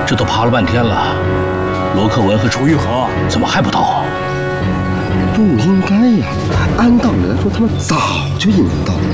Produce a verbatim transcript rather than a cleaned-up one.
这都爬了半天了，罗克文和楚玉和怎么还不到？ 不应该呀，按道理来说他们早就应该到了。